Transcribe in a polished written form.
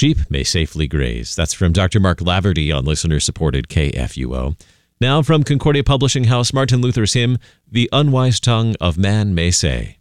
sheep may safely graze. That's from Dr. Mark Laverty on listener-supported KFUO. Now from Concordia Publishing House, Martin Luther's hymn, The Unwise Tongue of Man May Say.